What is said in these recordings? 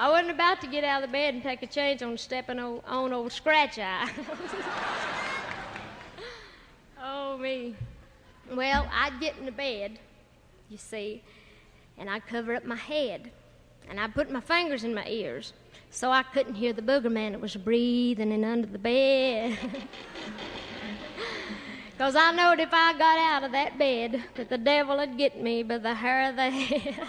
I wasn't about to get out of the bed and take a chance on stepping on old Scratch Eye. Oh, me. Well, I'd get in the bed, you see, and I'd cover up my head, and I'd put my fingers in my ears so I couldn't hear the booger man that was breathing in under the bed. Because I knowed if I got out of that bed that the devil would get me by the hair of the head.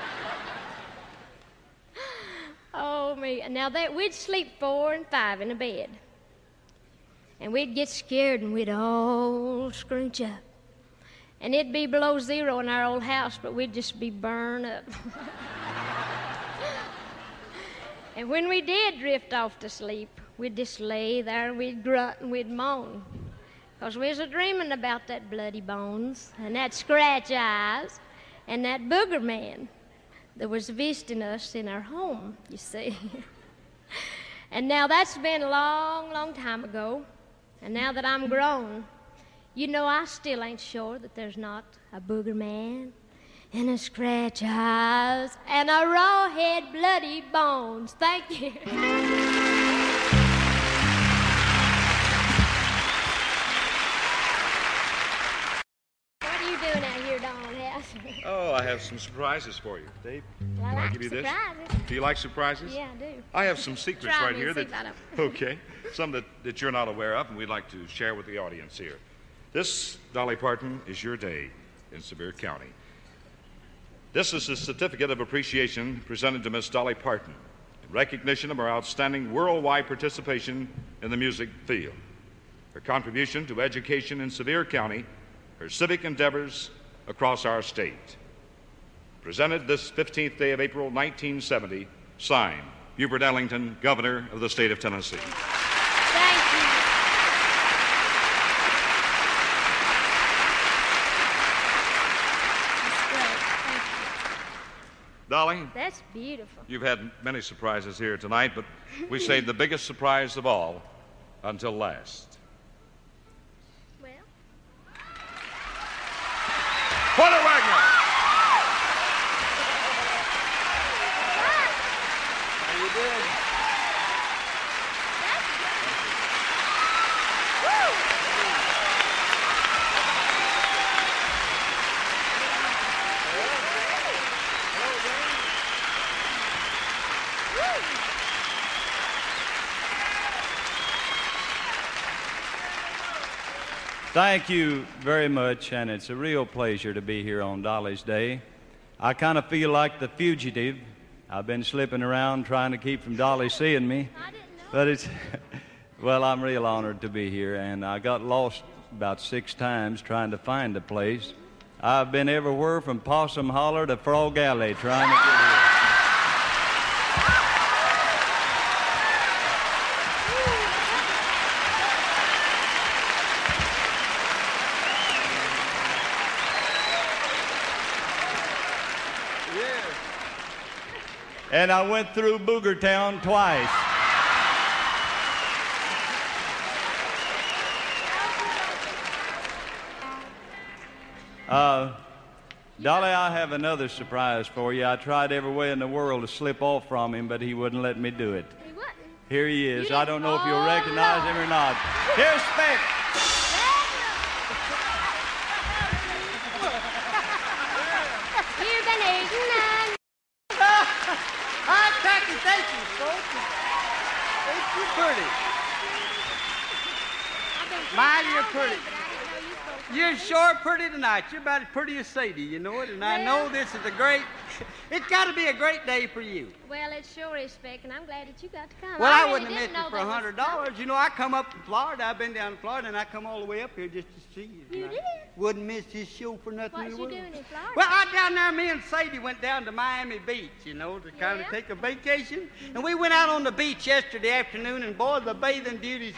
Oh, me. Now, we'd sleep 4 and 5 in a bed. And we'd get scared and we'd all scrunch up. And it'd be below zero in our old house, but we'd just be burned up. And when we did drift off to sleep, we'd just lay there and we'd grunt and we'd moan. Because we was a-dreaming about that bloody bones and that Scratch Eyes and that booger man that was visiting us in our home, you see. And now that's been a long, long time ago. And now that I'm grown, you know I still ain't sure that there's not a booger man and a Scratch Eyes and a raw-head bloody bones. Thank you. What are you doing out here, Don House? Oh, I have some surprises for you. Dave, Well, can I I like give you this? surprises. Do you like surprises? Yeah, I do. I have some secrets Try right me here and see that... if I don't. Okay. Some that you're not aware of and we'd like to share with the audience here. This, Dolly Parton, is your day in Sevier County. This is a certificate of appreciation presented to Miss Dolly Parton in recognition of her outstanding worldwide participation in the music field, her contribution to education in Sevier County, her civic endeavors across our state. Presented this 15th day of April, 1970, signed, Hubert Ellington, Governor of the state of Tennessee. Thank you. That's great. Thank you. Dolly, That's beautiful. you've had many surprises here tonight, but we saved the biggest surprise of all until last. Well, Porter Wagner! How you doing? Thank you very much, and it's a real pleasure to be here on Dolly's Day. I kind of feel like the fugitive. I've been slipping around trying to keep from Dolly seeing me, I didn't know. but it's, well, I'm real honored to be here, and I got lost about 6 times trying to find the place. I've been everywhere from Possum Holler to Frog Alley trying to get here. And I went through Booger Town twice. Dolly, I have another surprise for you. I tried every way in the world to slip off from him, but he wouldn't let me do it. He wasn't. Here he is. You I don't know if you'll didn't- recognize him or not. Here's Speck. You've been eating none. Hi, Tacky, thank you, folks. Ain't you pretty? I've been Mighty all pretty. day, but I didn't know you folks were You're sure pretty tonight. You're about as pretty as Sadie, you know it. And I know Well. this is a great, it's got to be a great day for you. Well, it sure is, Speck, and I'm glad that you got to come. Well, I really wouldn't have didn't missed it know for there was $100. You know, I come up from Florida. I've been down to Florida, and I come all the way up here just to see you. You And I did? Wouldn't miss this show for nothing What in the you world. doing in Florida? Well, I down there, me and Sadie went down to Miami Beach, you know, to kind of Yeah? take a vacation. And we went out on the beach yesterday afternoon, and boy, the bathing duties